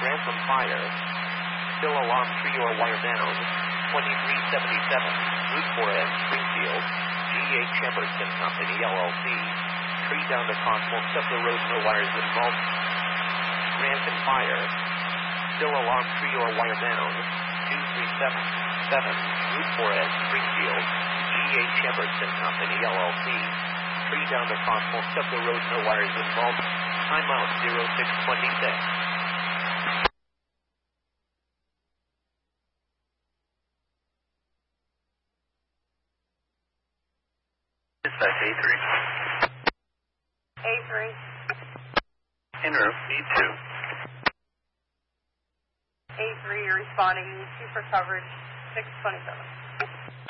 Ransom fire. Still alarm tree or wire down. 2377, Route 4S, Springfield. G.H. Emerson Company, LLC. Tree down to crosswalks up the road, no wires involved. Ransom fire. Still alarm tree or wire down. 2377, Route 4S, Springfield. G.H. Emerson Company, LLC. Tree down to crosswalks up the road, no wires involved. Time out 0626. Dispatch A3. A3. En route, E2. A3, you're responding, 2 for coverage, 627.